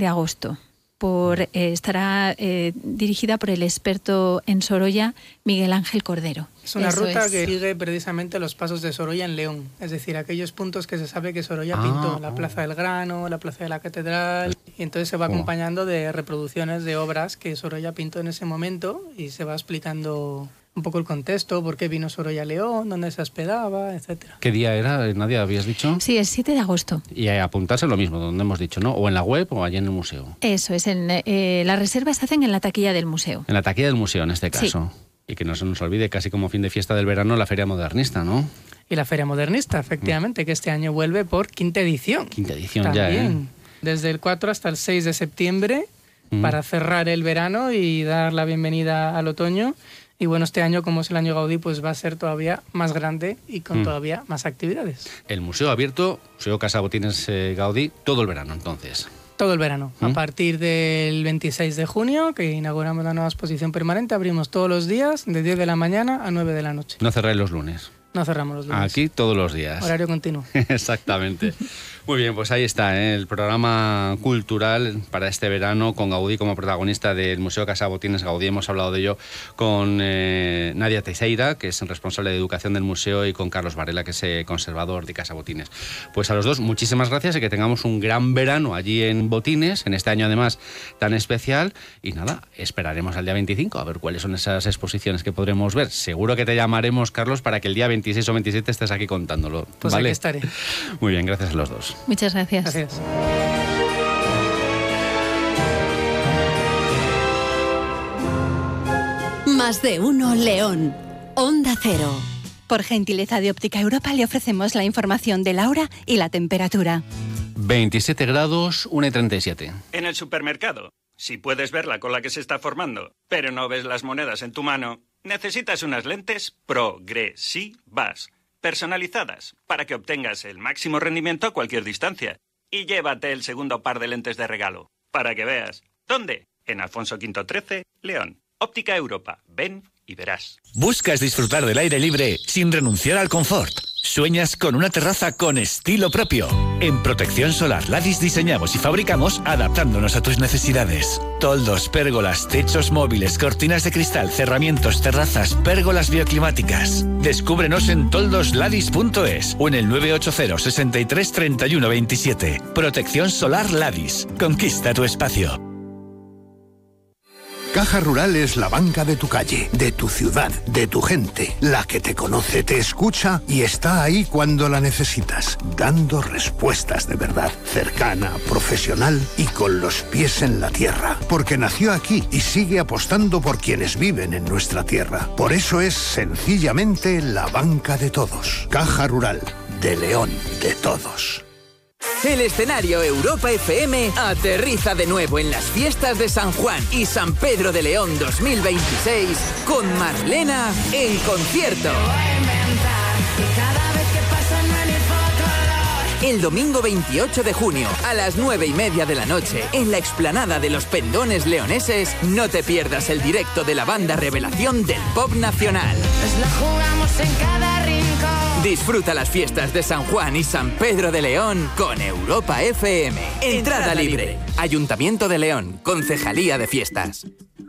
de agosto. Estará dirigida por el experto en Sorolla, Miguel Ángel Cordero. Es una ruta que sigue precisamente los pasos de Sorolla en León, es decir, aquellos puntos que se sabe que Sorolla pintó, la Plaza del Grano, la Plaza de la Catedral, y entonces se va acompañando de reproducciones de obras que Sorolla pintó en ese momento y se va explicando un poco el contexto, por qué vino Sorolla a León, dónde se hospedaba, etcétera. ¿Qué día era, Nadia, habías dicho? Sí, el 7 de agosto. Y apuntarse lo mismo, donde hemos dicho, ¿no? O en la web o allí en el museo. Eso es, las reservas se hacen en la taquilla del museo. En la taquilla del museo, en este caso. Sí. Y que no se nos olvide, casi como fin de fiesta del verano, la Feria Modernista, ¿no? Y la Feria Modernista, efectivamente, que este año vuelve por quinta edición. Quinta edición también, ya, desde el 4 hasta el 6 de septiembre, para cerrar el verano y dar la bienvenida al otoño. Y bueno, este año, como es el año Gaudí, pues va a ser todavía más grande y con todavía más actividades. El museo abierto, Museo Casa Botines Gaudí, todo el verano, entonces. Todo el verano. A partir del 26 de junio, que inauguramos la nueva exposición permanente, abrimos todos los días, de 10 de la mañana a 9 de la noche. No cerráis los lunes. No cerramos los lunes. Aquí todos los días. Horario continuo. Exactamente. Muy bien, pues ahí está, el programa cultural para este verano con Gaudí como protagonista del Museo Casa Botines Gaudí. Hemos hablado de ello con Nadia Teixeira, que es responsable de educación del museo, y con Carlos Varela, que es conservador de Casa Botines. Pues a los dos, muchísimas gracias y que tengamos un gran verano allí en Botines, en este año además tan especial. Y nada, esperaremos al día 25 a ver cuáles son esas exposiciones que podremos ver. Seguro que te llamaremos, Carlos, para que el día 26 o 27 estés aquí contándolo. Pues ¿vale? Aquí estaré. Muy bien, gracias a los dos. Muchas gracias. Gracias. Más de uno León. Onda Cero. Por gentileza de Óptica Europa le ofrecemos la información de la hora y la temperatura. 27 grados, 1:37. En el supermercado, si puedes ver la cola que se está formando, pero no ves las monedas en tu mano, necesitas unas lentes progresivas, personalizadas, para que obtengas el máximo rendimiento a cualquier distancia. Y llévate el segundo par de lentes de regalo, para que veas. ¿Dónde? En Alfonso V 13, León. Óptica Europa. Ven y verás. ¿Buscas disfrutar del aire libre sin renunciar al confort? ¿Sueñas con una terraza con estilo propio? En Protección Solar Ladis diseñamos y fabricamos adaptándonos a tus necesidades. Toldos, pérgolas, techos móviles, cortinas de cristal, cerramientos, terrazas, pérgolas bioclimáticas. Descúbrenos en toldosladis.es o en el 980 63 31 27. Protección Solar Ladis. Conquista tu espacio. Caja Rural es la banca de tu calle, de tu ciudad, de tu gente, la que te conoce, te escucha y está ahí cuando la necesitas, dando respuestas de verdad, cercana, profesional y con los pies en la tierra, porque nació aquí y sigue apostando por quienes viven en nuestra tierra. Por eso es sencillamente la banca de todos. Caja Rural, de León, de todos. El escenario Europa FM aterriza de nuevo en las fiestas de San Juan y San Pedro de León 2026 con Marlena en concierto. El domingo 28 de junio a las 9:30 de la noche en la explanada de los Pendones Leoneses, no te pierdas el directo de la banda revelación del pop nacional. Nos la jugamos en cada rincón. Disfruta las fiestas de San Juan y San Pedro de León con Europa FM. Entrada libre. Ayuntamiento de León, Concejalía de Fiestas.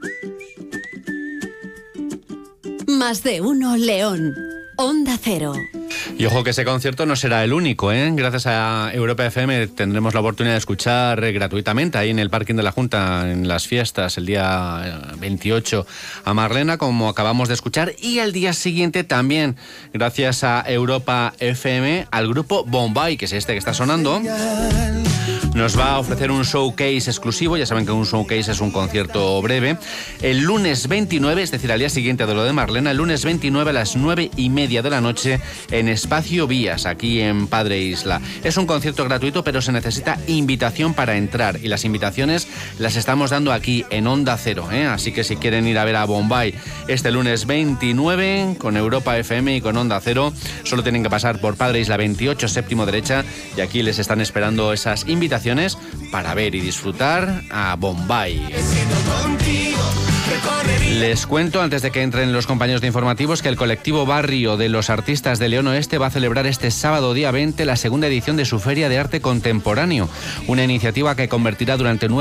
Más de uno León. Onda Cero. Y ojo que ese concierto no será el único, ¿eh? Gracias a Europa FM tendremos la oportunidad de escuchar gratuitamente ahí en el parking de la Junta, en las fiestas, el día 28, a Marlena, como acabamos de escuchar, y al día siguiente también, gracias a Europa FM, al grupo Bombay, que es este que está sonando. Nos va a ofrecer un showcase exclusivo. Ya saben que un showcase es un concierto breve. El lunes 29, es decir, al día siguiente de lo de Marlena, el lunes 29 a las 9:30 de la noche en Espacio Vías, aquí en Padre Isla. Es un concierto gratuito, pero se necesita invitación para entrar. Y las invitaciones las estamos dando aquí en Onda Cero, ¿eh? Así que si quieren ir a ver a Bombay este lunes 29 con Europa FM y con Onda Cero, solo tienen que pasar por Padre Isla 28, séptimo derecha, y aquí les están esperando esas invitaciones para ver y disfrutar a Bombay. Les cuento, antes de que entren los compañeros de informativos, que el colectivo Barrio de los Artistas de León Oeste va a celebrar este sábado día 20 la segunda edición de su Feria de Arte Contemporáneo, una iniciativa que convertirá durante 9